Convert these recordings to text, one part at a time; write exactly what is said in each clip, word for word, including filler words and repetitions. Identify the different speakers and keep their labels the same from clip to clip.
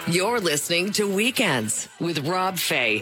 Speaker 1: You're listening to Weekends with Rob Fay.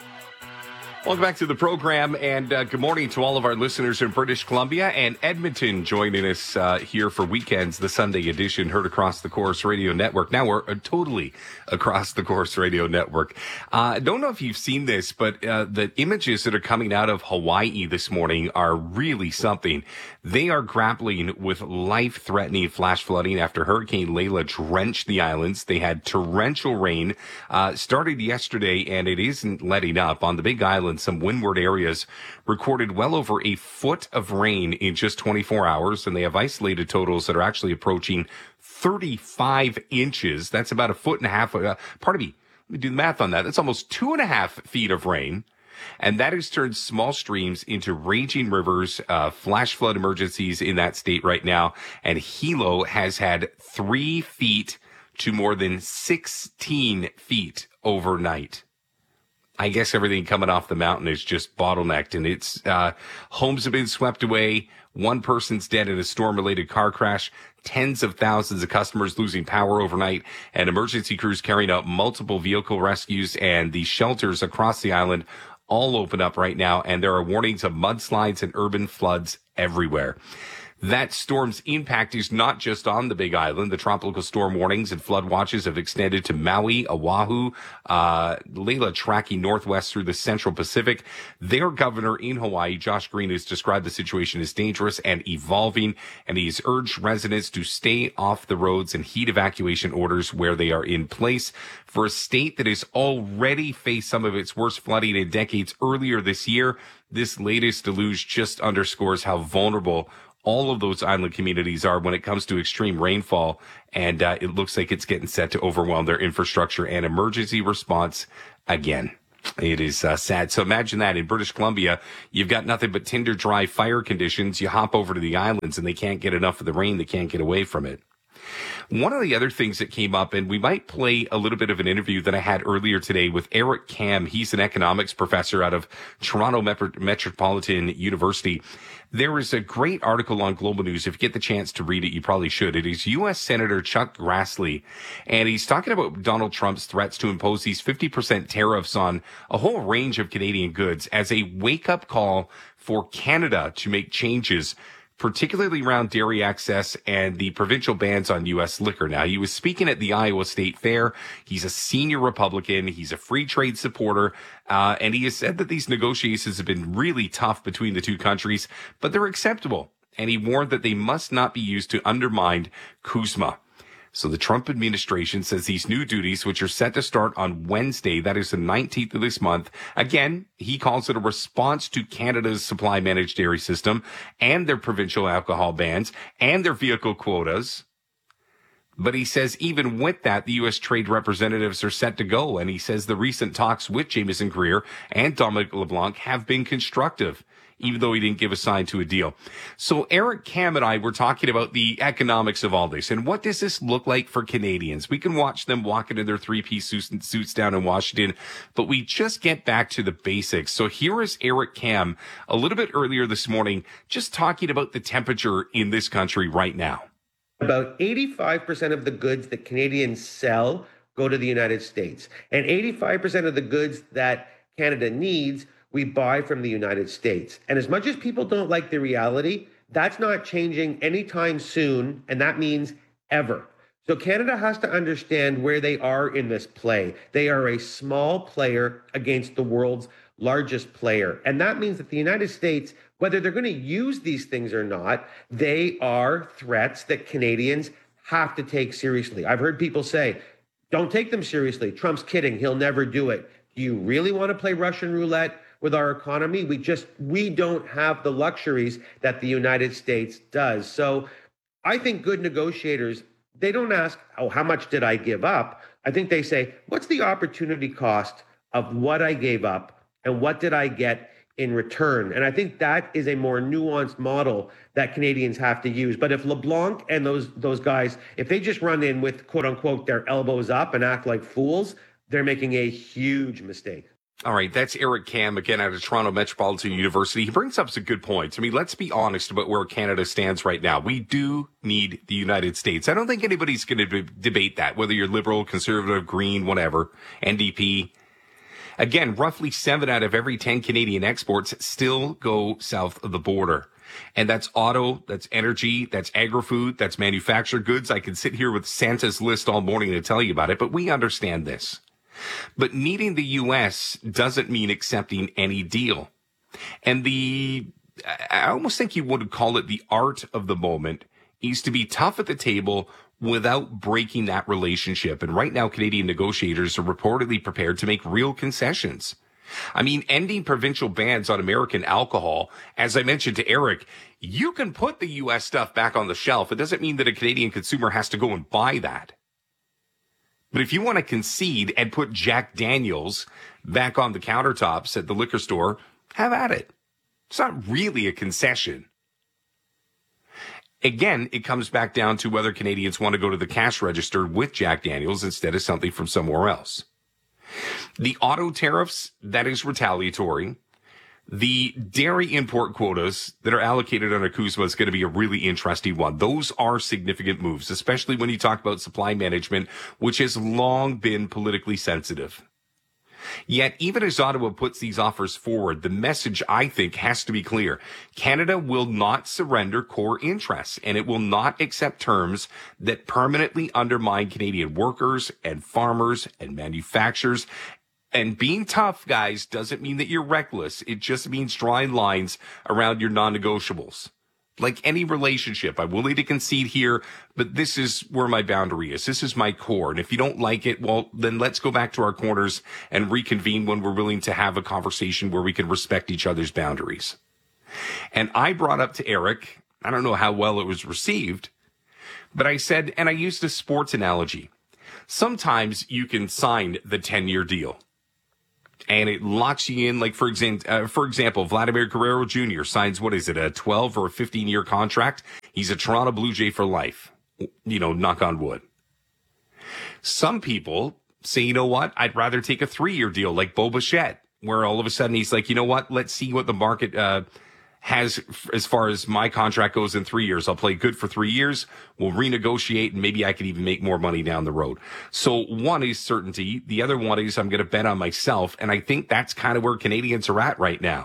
Speaker 2: Welcome back to the program, and uh, good morning to all of our listeners in British Columbia and Edmonton joining us uh, here for Weekends, the Sunday edition, heard across the Corus Radio Network. Now we're uh, totally across the Corus Radio Network. I uh, don't know if you've seen this, but uh, the images that are coming out of Hawaii this morning are really something. They are grappling with life-threatening flash flooding after Hurricane Leila drenched the islands. They had torrential rain, uh, started yesterday, and it isn't letting up. On the Big Island, some windward areas recorded well over a foot of rain in just twenty-four hours, and they have isolated totals that are actually approaching thirty-five inches. That's about a foot and a half. Uh, pardon me. Let me do the math on that. That's almost two and a half feet of rain. And that has turned small streams into raging rivers, uh, flash flood emergencies in that state right now. And Hilo has had three feet to more than sixteen feet overnight. I guess everything coming off the mountain is just bottlenecked, and it's, uh, homes have been swept away. One person's dead in a storm-related car crash. Tens of thousands of customers losing power overnight, and emergency crews carrying out multiple vehicle rescues, and the shelters across the island all open up right now, and there are warnings of mudslides and urban floods everywhere. That storm's impact is not just on the Big Island. The tropical storm warnings and flood watches have extended to Maui, Oahu, uh, Leila tracking northwest through the central Pacific. Their governor in Hawaii, Josh Green, has described the situation as dangerous and evolving, and he's urged residents to stay off the roads and heed evacuation orders where they are in place. For a state that has already faced some of its worst flooding in decades earlier this year, this latest deluge just underscores how vulnerable all of those island communities are when it comes to extreme rainfall, and uh, it looks like it's getting set to overwhelm their infrastructure and emergency response again. It is uh, sad. So imagine that in British Columbia, you've got nothing but tinder dry fire conditions. You hop over to the islands and they can't get enough of the rain. They can't get away from it. One of the other things that came up, and we might play a little bit of an interview that I had earlier today with Eric Kam. He's an economics professor out of Toronto Metropolitan University. There is a great article on Global News. If you get the chance to read it, you probably should. It is U S Senator Chuck Grassley, and he's talking about Donald Trump's threats to impose these fifty percent tariffs on a whole range of Canadian goods as a wake-up call for Canada to make changes, particularly around dairy access and the provincial bans on U S liquor. Now, he was speaking at the Iowa State Fair. He's a senior Republican. He's a free trade supporter. Uh, and he has said that these negotiations have been really tough between the two countries, but they're acceptable. And he warned that they must not be used to undermine CUSMA. So the Trump administration says these new duties, which are set to start on Wednesday, that is the nineteenth of this month, again, he calls it a response to Canada's supply managed dairy system and their provincial alcohol bans and their vehicle quotas. But he says even with that, the U S trade representatives are set to go. And he says the recent talks with Jamieson Greer and Dominic LeBlanc have been constructive, even though he didn't give a sign to a deal. So Eric Kam and I were talking about the economics of all this, and what does this look like for Canadians? We can watch them walking in their three-piece suits down in Washington, but we just get back to the basics. So here is Eric Kam a little bit earlier this morning, just talking about the temperature in this country right now.
Speaker 3: About eighty-five percent of the goods that Canadians sell go to the United States, and eighty-five percent of the goods that Canada needs we buy from the United States. And as much as people don't like the reality, that's not changing anytime soon, and that means ever. So Canada has to understand where they are in this play. They are a small player against the world's largest player. And that means that the United States, whether they're going to use these things or not, they are threats that Canadians have to take seriously. I've heard people say, don't take them seriously. Trump's kidding. He'll never do it. Do you really want to play Russian roulette with our economy? We just, we don't have the luxuries that the United States does. So I think good negotiators, they don't ask, oh, how much did I give up? I think they say, what's the opportunity cost of what I gave up and what did I get in return? And I think that is a more nuanced model that Canadians have to use. But if LeBlanc and those those guys, if they just run in with quote unquote their elbows up and act like fools, they're making a huge mistake.
Speaker 2: All right, that's Eric Kam, again, out of Toronto Metropolitan University. He brings up some good points. I mean, let's be honest about where Canada stands right now. We do need the United States. I don't think anybody's going to be- debate that, whether you're liberal, conservative, green, whatever, N D P. Again, roughly seven out of every ten Canadian exports still go south of the border. And that's auto, that's energy, that's agri-food, that's manufactured goods. I could sit here with Santa's list all morning to tell you about it, but we understand this. But needing the U S doesn't mean accepting any deal. And the, I almost think you would call it the art of the moment, is to be tough at the table without breaking that relationship. And right now, Canadian negotiators are reportedly prepared to make real concessions. I mean, ending provincial bans on American alcohol, as I mentioned to Eric, you can put the U S stuff back on the shelf. It doesn't mean that a Canadian consumer has to go and buy that. But if you want to concede and put Jack Daniels back on the countertops at the liquor store, have at it. It's not really a concession. Again, it comes back down to whether Canadians want to go to the cash register with Jack Daniels instead of something from somewhere else. The auto tariffs, that is retaliatory. The dairy import quotas that are allocated under CUSMA is going to be a really interesting one. Those are significant moves, especially when you talk about supply management, which has long been politically sensitive. Yet, even as Ottawa puts these offers forward, the message, I think, has to be clear. Canada will not surrender core interests, and it will not accept terms that permanently undermine Canadian workers and farmers and manufacturers. And being tough, guys, doesn't mean that you're reckless. It just means drawing lines around your non-negotiables. Like any relationship, I'm willing to concede here, but this is where my boundary is. This is my core. And if you don't like it, well, then let's go back to our corners and reconvene when we're willing to have a conversation where we can respect each other's boundaries. And I brought up to Eric, I don't know how well it was received, but I said, and I used a sports analogy. Sometimes you can sign the ten-year deal. And it locks you in, like, for example, uh, for example, Vladimir Guerrero Junior signs, what is it, a twelve or a fifteen-year contract? He's a Toronto Blue Jay for life. You know, knock on wood. Some people say, you know what, I'd rather take a three-year deal like Bo Bichette, where all of a sudden he's like, you know what, let's see what the market uh has as far as my contract goes in three years. I'll play good for three years. We'll renegotiate, and maybe I could even make more money down the road. So one is certainty. The other one is I'm going to bet on myself. And I think that's kind of where Canadians are at right now.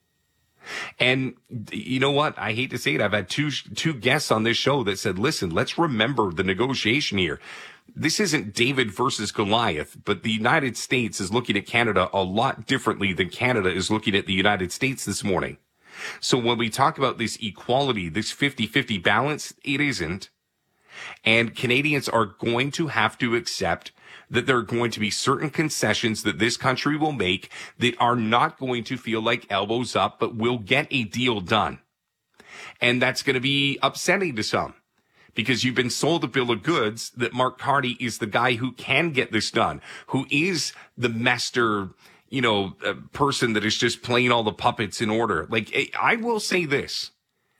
Speaker 2: And you know what? I hate to say it. I've had two, two guests on this show that said, listen, let's remember the negotiation here. This isn't David versus Goliath, but the United States is looking at Canada a lot differently than Canada is looking at the United States this morning. So when we talk about this equality, this fifty-fifty balance, it isn't. And Canadians are going to have to accept that there are going to be certain concessions that this country will make that are not going to feel like elbows up, but will get a deal done. And that's going to be upsetting to some, because you've been sold a bill of goods that Mark Carney is the guy who can get this done, who is the master, you know, a person that is just playing all the puppets in order. Like, I will say this.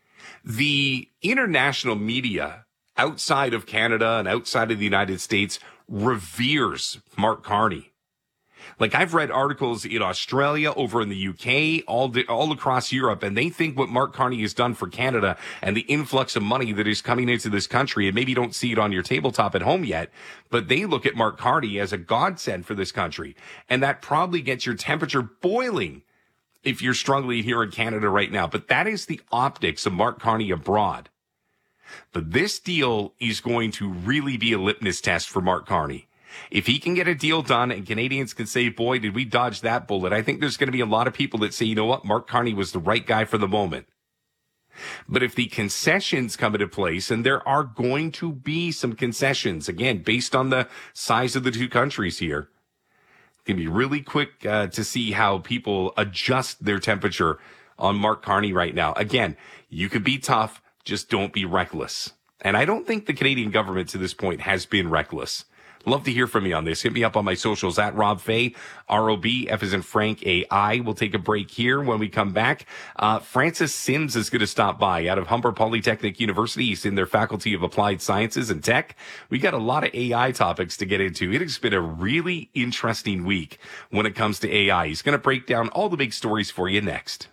Speaker 2: The international media outside of Canada and outside of the United States reveres Mark Carney. Like, I've read articles in Australia, over in the U K, all the, all across Europe, and they think what Mark Carney has done for Canada and the influx of money that is coming into this country, and maybe you don't see it on your tabletop at home yet, but they look at Mark Carney as a godsend for this country. And that probably gets your temperature boiling if you're struggling here in Canada right now. But that is the optics of Mark Carney abroad. But this deal is going to really be a litmus test for Mark Carney. If he can get a deal done and Canadians can say, boy, did we dodge that bullet, I think there's going to be a lot of people that say, you know what, Mark Carney was the right guy for the moment. But if the concessions come into place, and there are going to be some concessions, again, based on the size of the two countries here, it's going to be really quick uh, to see how people adjust their temperature on Mark Carney right now. Again, you could be tough, just don't be reckless. And I don't think the Canadian government to this point has been reckless. Love to hear from you on this. Hit me up on my socials at Rob Fay, R O B, F as in Frank, A I. We'll take a break here. When we come back, uh, Francis Sims is going to stop by out of Humber Polytechnic University. He's in their Faculty of Applied Sciences and Tech. We got a lot of A I topics to get into. It has been a really interesting week when it comes to A I. He's going to break down all the big stories for you next.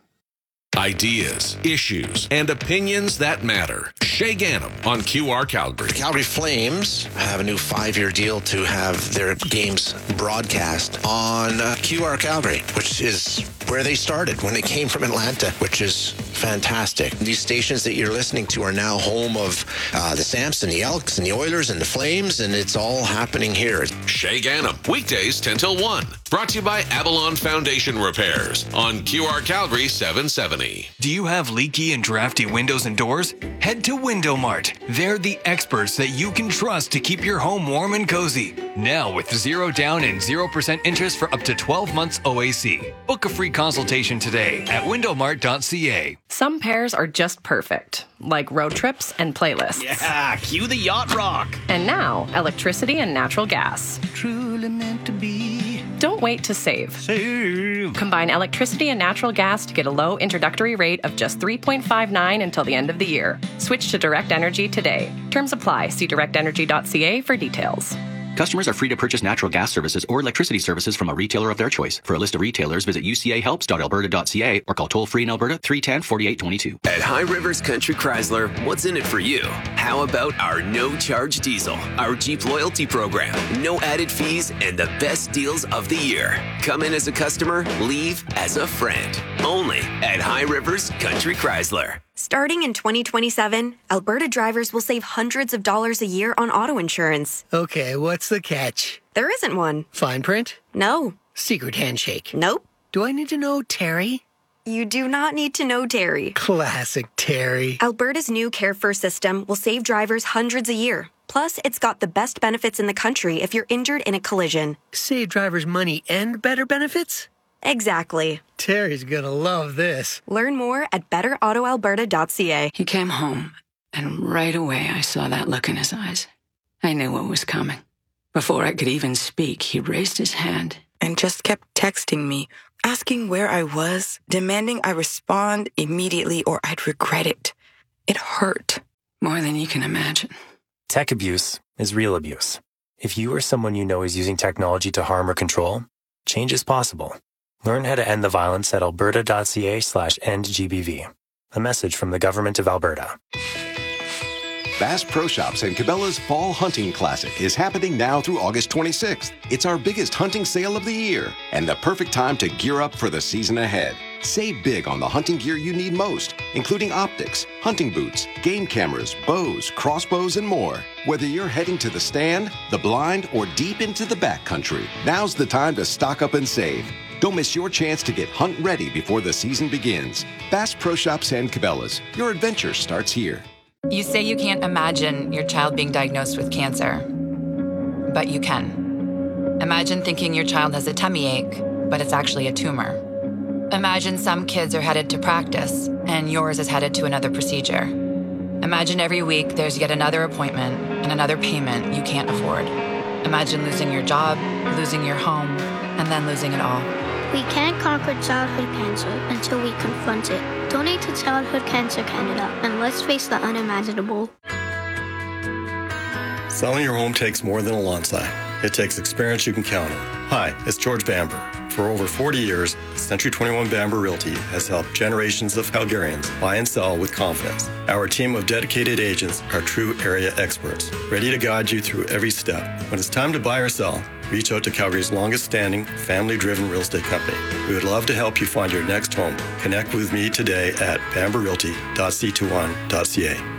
Speaker 4: Ideas, issues, and opinions that matter. Shay Gannam on Q R Calgary.
Speaker 5: Calgary Flames have a new five-year deal to have their games broadcast on uh, Q R Calgary, which is where they started when they came from Atlanta, which is fantastic. These stations that you're listening to are now home of uh, the Samson, the Elks, and the Oilers, and the Flames, and it's all happening here.
Speaker 4: Shay Gannam, weekdays ten till one. Brought to you by Avalon Foundation Repairs on Q R Calgary seven seventy.
Speaker 6: Do you have leaky and drafty windows and doors? Head to Window Mart. They're the experts that you can trust to keep your home warm and cozy. Now with zero down and zero percent interest for up to twelve months O A C. Book a free consultation today at window mart dot c a.
Speaker 7: Some pairs are just perfect, like road trips and playlists.
Speaker 8: Yeah, cue the yacht rock.
Speaker 7: And now, electricity and natural gas.
Speaker 8: Truly meant to be.
Speaker 7: Don't wait to save.
Speaker 8: Save.
Speaker 7: Combine electricity and natural gas to get a low introductory rate of just three point five nine until the end of the year. Switch to Direct Energy today. Terms apply. See direct energy dot c a for details.
Speaker 9: Customers are free to purchase natural gas services or electricity services from a retailer of their choice. For a list of retailers, visit u c a helps dot alberta dot c a or call toll-free in Alberta three one zero, four eight two two.
Speaker 10: At High Rivers Country Chrysler, what's in it for you? How about our no-charge diesel, our Jeep loyalty program, no added fees, and the best deals of the year? Come in as a customer, leave as a friend. Only at High Rivers Country Chrysler.
Speaker 11: Starting in twenty twenty-seven, Alberta drivers will save hundreds of dollars a year on auto insurance.
Speaker 8: Okay, what's the catch?
Speaker 11: There isn't one.
Speaker 8: Fine print?
Speaker 11: No.
Speaker 8: Secret handshake?
Speaker 11: Nope.
Speaker 8: Do I need to know Terry?
Speaker 11: You do not need to know Terry.
Speaker 8: Classic Terry.
Speaker 11: Alberta's new Care First system will save drivers hundreds a year. Plus, it's got the best benefits in the country if you're injured in a collision.
Speaker 8: Save drivers money and better benefits?
Speaker 11: Exactly.
Speaker 8: Terry's gonna love this.
Speaker 11: Learn more at better auto alberta dot c a.
Speaker 12: He came home, and right away I saw that look in his eyes. I knew what was coming. Before I could even speak, he raised his hand
Speaker 13: and just kept texting me, asking where I was, demanding I respond immediately or I'd regret it. It hurt.
Speaker 12: More than you can imagine.
Speaker 14: Tech abuse is real abuse. If you or someone you know is using technology to harm or control, change is possible. Learn how to end the violence at alberta dot c a slash end G B V. A message from the Government of Alberta.
Speaker 15: Bass Pro Shops and Cabela's Fall Hunting Classic is happening now through August twenty-sixth. It's our biggest hunting sale of the year and the perfect time to gear up for the season ahead. Save big on the hunting gear you need most, including optics, hunting boots, game cameras, bows, crossbows, and more. Whether you're heading to the stand, the blind, or deep into the backcountry, now's the time to stock up and save. Don't miss your chance to get hunt ready before the season begins. Bass Pro Shops and Cabela's. Your adventure starts here.
Speaker 16: You say you can't imagine your child being diagnosed with cancer, but you can. Imagine thinking your child has a tummy ache, but it's actually a tumor. Imagine some kids are headed to practice, and yours is headed to another procedure. Imagine every week there's yet another appointment and another payment you can't afford. Imagine losing your job, losing your home, and then losing it all.
Speaker 17: We can't conquer childhood cancer until we confront it. Donate to Childhood Cancer Canada, and let's face the unimaginable.
Speaker 18: Selling your home takes more than a lawn sign. It takes experience you can count on. Hi, it's George Bamber. For over forty years, Century twenty-one Bamber Realty has helped generations of Calgarians buy and sell with confidence. Our team of dedicated agents are true area experts, ready to guide you through every step. When it's time to buy or sell, reach out to Calgary's longest-standing, family-driven real estate company. We would love to help you find your next home. Connect with me today at bamber realty dot c twenty-one dot c a.